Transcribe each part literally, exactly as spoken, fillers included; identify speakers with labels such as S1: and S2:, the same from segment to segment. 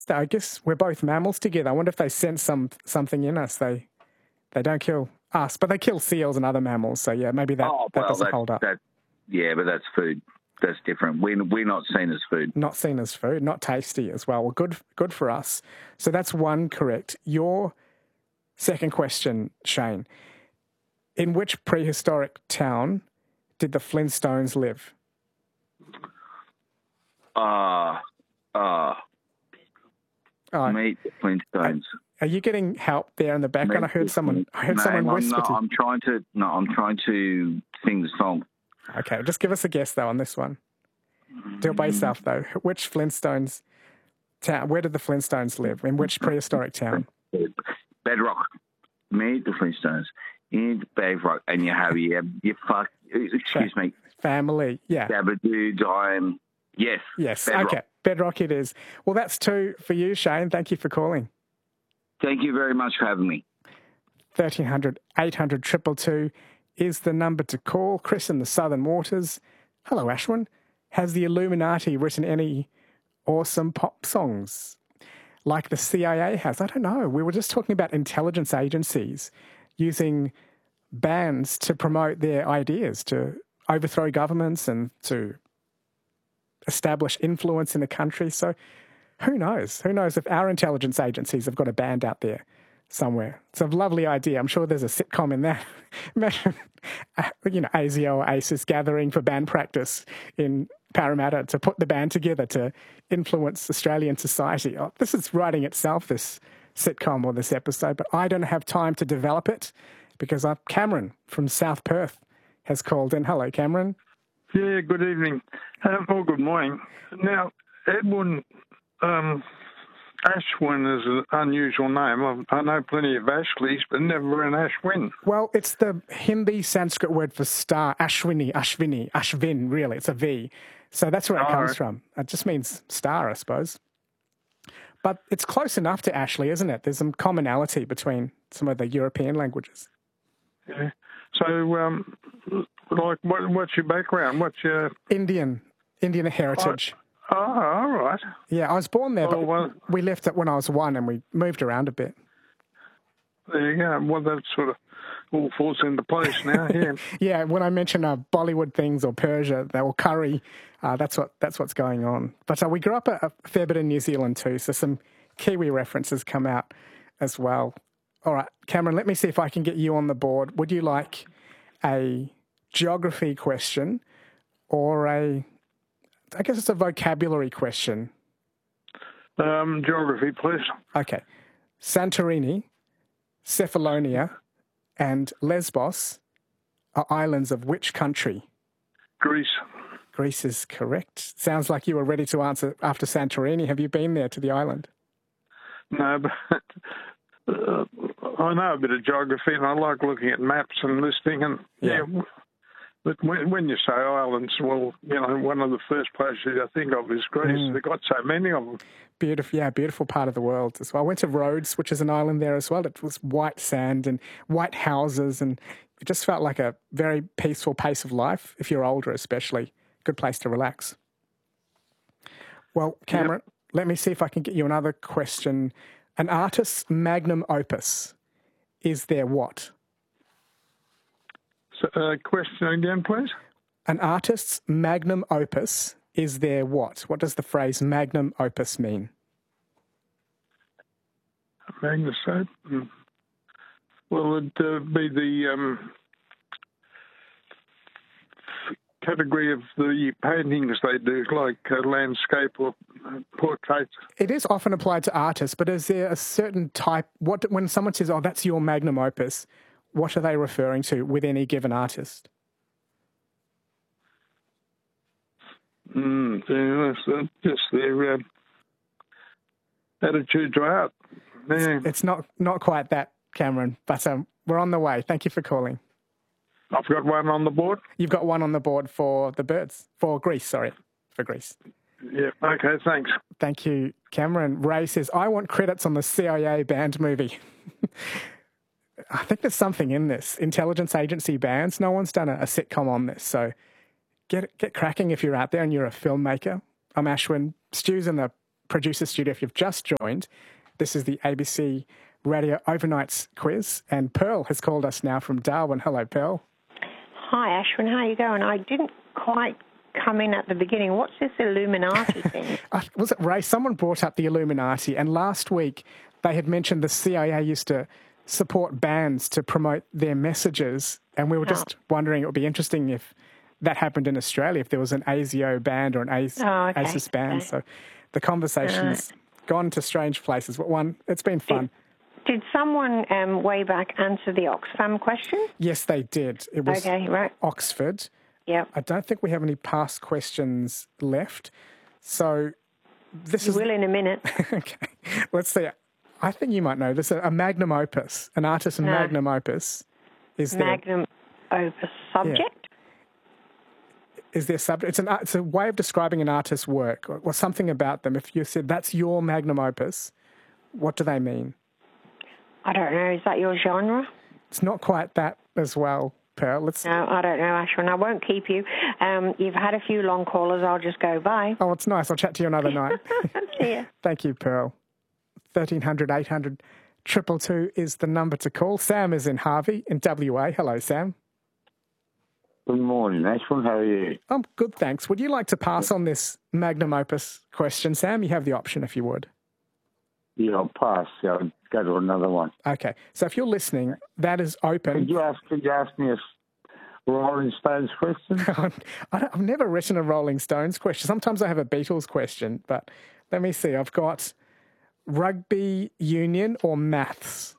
S1: So I guess we're both mammals together. I wonder if they sense some something in us. They they don't kill us, but they kill seals and other mammals. So yeah, maybe that,
S2: oh,
S1: that
S2: well,
S1: doesn't
S2: that,
S1: hold up.
S2: That, yeah, but that's food. That's different. We're, we're not seen as food.
S1: Not seen as food, not tasty as well. Well, good good for us. So that's one correct. Your second question, Shane. In which prehistoric town did the Flintstones live?
S2: Ah, uh, ah. Uh,
S1: oh,
S2: meet the Flintstones.
S1: Are, are you getting help there in the background? Meet I heard someone. I heard
S2: no,
S1: someone
S2: I'm
S1: whisper.
S2: Not,
S1: to...
S2: I'm trying to. No, I'm trying to sing the song.
S1: Okay, just give us a guess though on this one. Do it by yourself though. Which Flintstones town? Where did the Flintstones live? In which prehistoric town?
S2: Bedrock. Meet the Flintstones in Bedrock, and you have your you fuck. Excuse me.
S1: Family. Yeah.
S2: Dabadoo dime. Yes.
S1: Yes.
S2: Bedrock.
S1: Okay. Bedrock it is. Well, that's two for you, Shane. Thank you for calling.
S2: Thank you very much for having me.
S1: thirteen hundred, eight hundred, two two two is the number to call. Chris in the Southern Waters. Hello, Ashwin. Has the Illuminati written any awesome pop songs like the C I A has? I don't know. We were just talking about intelligence agencies using bands to promote their ideas, to overthrow governments and to establish influence in a country. So who knows? Who knows if our intelligence agencies have got a band out there somewhere. It's a lovely idea. I'm sure there's a sitcom in that. Imagine, you know, A S I O or ACES gathering for band practice in Parramatta to put the band together to influence Australian society. Oh, this is writing itself, this sitcom or this episode, but I don't have time to develop it because I'm Cameron from South Perth has called in. Hello, Cameron.
S3: Yeah, good evening. Um, or good morning. Now, Edwin um, Ashwin is an unusual name. I know plenty of Ashleys, but never an Ashwin.
S1: Well, it's the Hindi Sanskrit word for star, Ashwini, Ashvini, Ashvin, really. It's a V. So that's where it
S3: oh,
S1: comes
S3: right.
S1: from. It just means star, I suppose. But it's close enough to Ashley, isn't it? There's some commonality between some of the European languages.
S3: Yeah. So, um, like, what, what's your background? What's your...
S1: Indian, Indian heritage.
S3: Oh, oh all right.
S1: Yeah, I was born there,
S3: oh,
S1: but
S3: well,
S1: we left it when I was one and we moved around a bit.
S3: There you go. Well, that sort of all falls into place now, yeah.
S1: Yeah, when I mention uh, Bollywood things or Persia, they will curry. Uh, that's what that's what's going on. But uh, we grew up a, a fair bit in New Zealand too, so some Kiwi references come out as well. All right, Cameron, let me see if I can get you on the board. Would you like a geography question or a, I guess it's a vocabulary question?
S3: Um, geography, please.
S1: Okay. Santorini, Cephalonia, and Lesbos are islands of which country?
S3: Greece.
S1: Greece is correct. Sounds like you were ready to answer after Santorini. Have you been there to the island?
S3: No, but uh, I know a bit of geography and I like looking at maps and listing. And yeah, yeah but when, when you say islands, well, you know, one of the first places I think of is Greece. Mm. They've got so many of them.
S1: Beautiful, yeah, beautiful part of the world as well. I went to Rhodes, which is an island there as well. It was white sand and white houses, and it just felt like a very peaceful pace of life, if you're older especially. Good place to relax. Well, Cameron, yep. Let me see if I can get you another question. An artist's magnum opus is their what?
S3: So, uh, question again, please.
S1: An artist's magnum opus is their what? What does the phrase magnum opus mean?
S3: Magnum opus? Well, it'd uh, be the um, category of the paintings they do, like uh, landscape or portraits.
S1: It is often applied to artists, but is there a certain type? What when someone says, "Oh, that's your magnum opus," what are they referring to with any given artist?
S3: Mm, that's just their uh, attitude to art. Yeah.
S1: It's, it's not not quite that, Cameron, but um, we're on the way. Thank you for calling.
S3: I've got one on the board.
S1: You've got one on the board for the birds, for Greece, sorry, for Greece.
S3: Yeah, okay, thanks.
S1: Thank you, Cameron. Ray says, I want credits on the C I A band movie. I think there's something in this. Intelligence agency bands, no one's done a, a sitcom on this, so get get cracking if you're out there and you're a filmmaker. I'm Ashwin. Stu's in the producer studio if you've just joined. This is the A B C Radio Overnights quiz, and Pearl has called us now from Darwin. Hello, Pearl.
S4: Hi, Ashwin. How are you going? I didn't quite come in at the beginning. What's this Illuminati thing?
S1: uh, was it Ray? Someone brought up the Illuminati, and last week they had mentioned the C I A used to support bands to promote their messages, and we were just oh. wondering, it would be interesting if that happened in Australia, if there was an A S I O band or an A S,
S4: oh, okay.
S1: A S I S band.
S4: Okay.
S1: So the conversation's uh, gone to strange places, but one, it's been fun.
S4: Did, did someone um, way back answer the Oxfam question?
S1: Yes, they did. It was
S4: okay, right.
S1: Oxford.
S4: Yep.
S1: I don't think we have any past questions left. So this
S4: you
S1: is...
S4: will in a minute.
S1: Okay. Let's see. I think you might know this. A magnum opus, an artist's no. magnum opus is there.
S4: Magnum opus subject?
S1: Yeah. Is there subject? It's, an, it's a way of describing an artist's work or, or something about them. If you said that's your magnum opus, what do they mean?
S4: I don't know. Is that your genre?
S1: It's not quite that as well, Pearl. Let's...
S4: No, I don't know, Ashwin. I won't keep you. Um, you've had a few long callers. I'll just go bye.
S1: Oh, it's nice. I'll chat to you another night.
S4: See ya.
S1: Thank you, Pearl. thirteen hundred, eight hundred, two two two is the number to call. Sam is in Harvey in W A. Hello, Sam.
S5: Good morning, Ashwin. How are you?
S1: I'm good, thanks. Would you like to pass on this magnum opus question, Sam? You have the option if you would.
S5: Yeah, I'll pass. I'll go to another one.
S1: Okay. So if you're listening, that is open.
S5: Could you ask, could you ask me a Rolling Stones question?
S1: I don't, I've never written a Rolling Stones question. Sometimes I have a Beatles question, but let me see. I've got rugby union or maths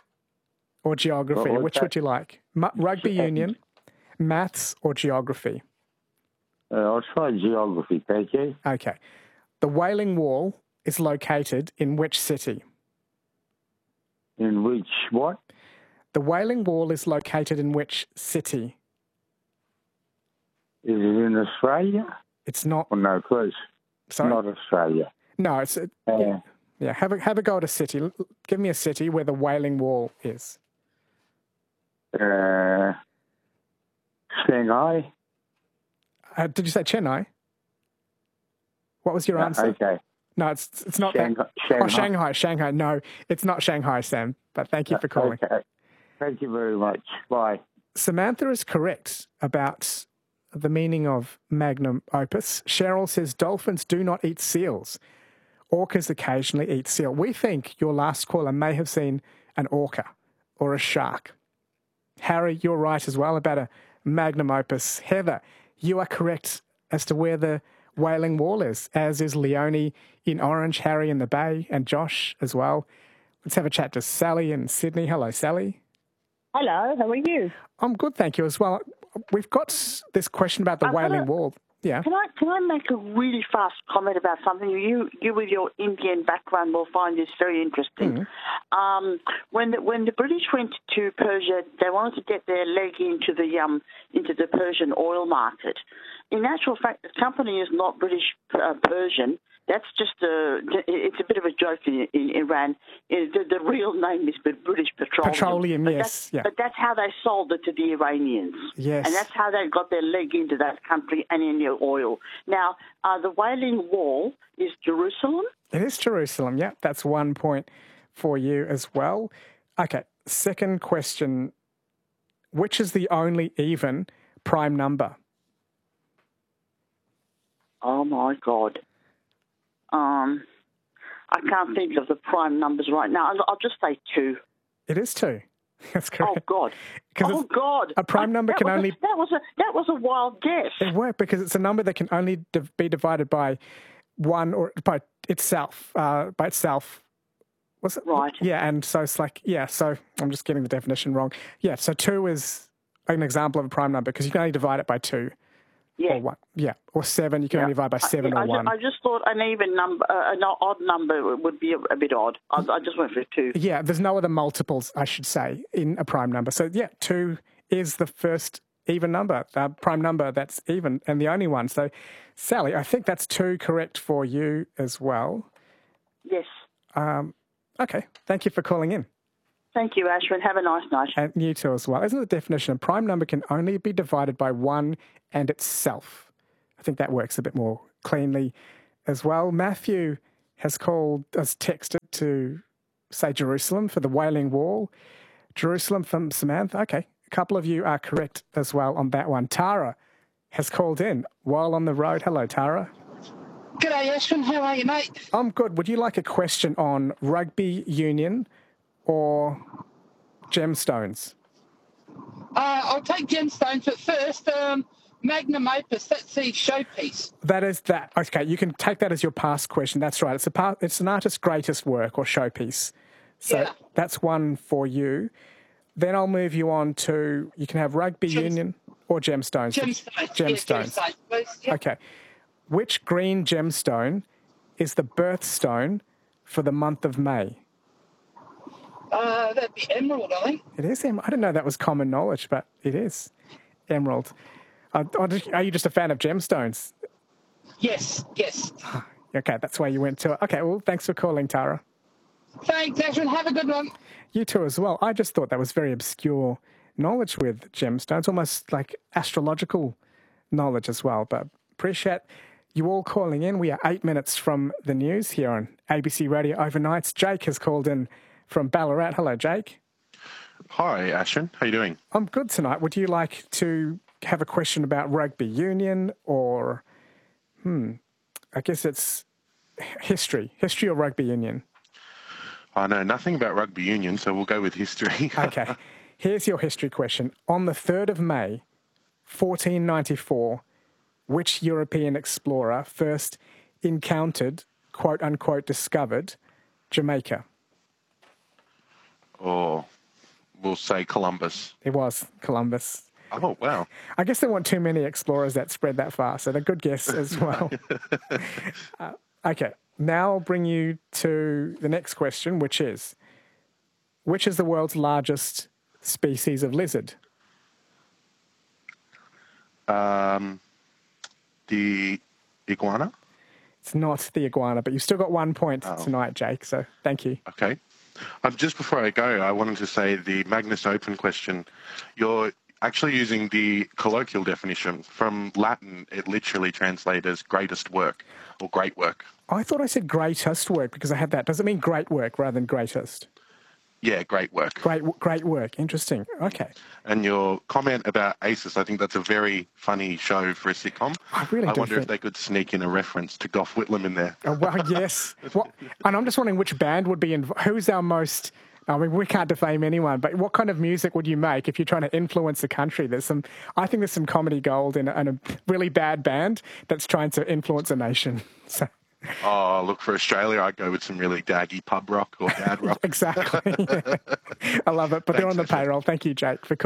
S1: or geography.
S5: Well,
S1: Which
S5: that?
S1: would you like? M- rugby union, maths or geography?
S5: Uh, I'll try geography, thank you.
S1: Okay. The Wailing Wall is located in which city?
S5: In which what?
S1: The Wailing Wall is located in which city?
S5: Is it in Australia?
S1: It's not.
S5: Oh, no, close.
S1: Sorry?
S5: Not Australia.
S1: No, it's... It,
S5: uh,
S1: yeah. Yeah, have a, have a go at a city. Give me a city where the Wailing Wall is.
S5: Uh, Shanghai.
S1: Uh, did you say Chennai? What was your
S5: No,
S1: answer?
S5: okay.
S1: No, it's it's not
S5: Shanghai,
S1: that.
S5: Shanghai.
S1: Oh, Shanghai, Shanghai. No, it's not Shanghai, Sam. But thank you for calling.
S5: Okay. Thank you very much. Bye.
S1: Samantha is correct about the meaning of magnum opus. Cheryl says dolphins do not eat seals. Orcas occasionally eat seal. We think your last caller may have seen an orca or a shark. Harry, you're right as well about a magnum opus. Heather, you are correct as to where the Wailing Wall is, as is Leonie in Orange, Harry in the Bay, and Josh as well. Let's have a chat to Sally in Sydney. Hello, Sally.
S6: Hello, how are you?
S1: I'm good, thank you as well. We've got this question about the
S6: I've
S1: Wailing
S6: got a-
S1: Wall. Yeah.
S6: Can I can I make a really fast comment about something? You you with your Indian background will find this very interesting.
S1: Mm.
S6: Um, when the, when the British went to Persia, they wanted to get their leg into the um into the Persian oil market. In actual fact, the company is not British uh, Persian. That's just a, it's a bit of a joke in, in Iran. It, the, the real name is British Petroleum.
S1: Petroleum,
S6: but
S1: yes.
S6: That's,
S1: yeah.
S6: But that's how they sold it to the Iranians.
S1: Yes.
S6: And that's how they got their leg into that country and in their oil. Now, uh, the Wailing Wall is Jerusalem.
S1: It is Jerusalem, yeah. That's one point for you as well. Okay, second question. Which is the only even prime number?
S6: Oh, my God. Um, I can't think of the prime numbers right now. I'll, I'll just say two.
S1: It is two. That's correct.
S6: Oh, God. Oh, God.
S1: A prime number
S6: that
S1: can
S6: was
S1: only...
S6: A, that, was a, that was a wild guess.
S1: It worked because it's a number that can only div- be divided by one or by itself. Uh, by itself. Was it?
S6: Right.
S1: Yeah, and so it's like, yeah, so I'm just getting the definition wrong. Yeah, so two is an example of a prime number because you can only divide it by two.
S6: Yeah.
S1: Or one. Yeah. Or seven, you can
S6: Yeah.
S1: only divide by seven
S6: I,
S1: or
S6: I,
S1: one.
S6: I just thought an even number, uh, an odd number would be a, a bit odd. I, I just went for two.
S1: Yeah, there's no other multiples, I should say, in a prime number. So, yeah, two is the first even number, uh, prime number that's even, and the only one. So, Sally, I think that's two correct for you as well.
S6: Yes.
S1: Um, okay, thank you for calling in.
S6: Thank you, Ashwin. Have a nice night.
S1: And you too as well. Isn't the definition a prime number can only be divided by one and itself? I think that works a bit more cleanly as well. Matthew has called, has texted to say Jerusalem for the Wailing Wall. Jerusalem from Samantha. Okay, a couple of you are correct as well on that one. Tara has called in while on the road. Hello, Tara.
S7: G'day, Ashwin. How are you, mate?
S1: I'm good. Would you like a question on rugby union or gemstones?
S7: Uh, I'll take gemstones, but first, um, magnum opus, that's the showpiece.
S1: That is that. Okay, you can take that as your past question. That's right. It's a part, it's an artist's greatest work or showpiece. So
S7: Yeah.
S1: that's one for you. Then I'll move you on to, you can have rugby
S7: Gems-
S1: union or gemstones.
S7: Gemstones. Yeah,
S1: Gemstones.
S7: gemstones, please. Yeah.
S1: Okay. Which green gemstone is the birthstone for the month of May?
S7: Uh, that'd be emerald, I think.
S1: It is emerald. I didn't know that was common knowledge, but it is emerald. Uh, are you just a fan of gemstones?
S7: Yes, yes.
S1: Okay, that's why you went to it. Okay, well, thanks for calling, Tara.
S7: Thanks, Ashwin. Have a good one.
S1: You too as well. I just thought that was very obscure knowledge with gemstones, almost like astrological knowledge as well. But appreciate you all calling in. We are eight minutes from the news here on A B C Radio Overnights. Jake has called in from Ballarat. Hello, Jake.
S8: Hi, Ashwin. How you doing?
S1: I'm good tonight. Would you like to have a question about rugby union or, hmm, I guess it's history, history or rugby union?
S8: I know nothing about rugby union, so we'll go with history.
S1: Okay. Here's your history question. On the third of May, fourteen ninety-four, which European explorer first encountered, quote unquote, discovered Jamaica?
S8: Or we'll say Columbus.
S1: It was Columbus.
S8: Oh, wow.
S1: I guess there weren't too many explorers that spread that far, so a good guess as well. uh, okay, now I'll bring you to the next question, which is, which is the world's largest species of lizard?
S8: Um, the iguana?
S1: It's not the iguana, but you've still got one point
S8: Oh.
S1: tonight, Jake, so thank you.
S8: Okay. Um, just before I go, I wanted to say the Magnus Opus question. You're actually using the colloquial definition. From Latin, it literally translates as greatest work or great work.
S1: I thought I said greatest work because I had that. Does it mean great work rather than greatest?
S8: Yeah, great work.
S1: Great, great work. Interesting. Okay.
S8: And your comment about ACES, I think that's a very funny show for a sitcom.
S1: I really
S8: I
S1: do
S8: wonder
S1: think...
S8: if they could sneak in a reference to Gough Whitlam in there.
S1: Oh, well, yes. What, and I'm just wondering which band would be involved. Who's our most... I mean, we can't defame anyone, but what kind of music would you make if you're trying to influence the country? There's some... I think there's some comedy gold in a, in a really bad band that's trying to influence a nation. So...
S8: Oh, look, for Australia, I'd go with some really daggy pub rock or dad rock.
S1: Exactly. I love it. But they're on the payroll. Thank you, Jake, for calling.